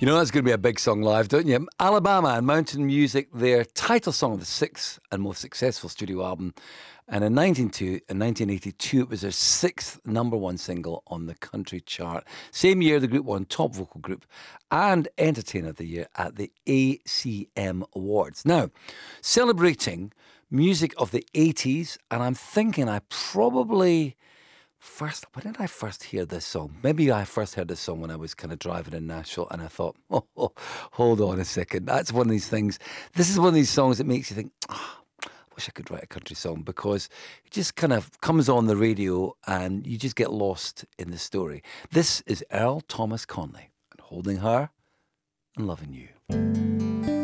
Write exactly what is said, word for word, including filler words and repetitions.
You know that's going to be a big song live, don't you? Alabama and Mountain Music, their title song of the sixth and most successful studio album. And in nineteen eighty-two, it was their sixth number one single on the country chart. Same year, the group won Top Vocal Group and Entertainer of the Year at the A C M Awards. Now, celebrating music of the eighties, and I'm thinking I probably... First, when did I first hear this song? Maybe I first heard this song when I was kind of driving in Nashville, and I thought, oh, oh, hold on a second. That's one of these things. This is one of these songs that makes you think, oh, I wish I could write a country song, because it just kind of comes on the radio and you just get lost in the story. This is Earl Thomas Conley, and Holding Her and Loving You.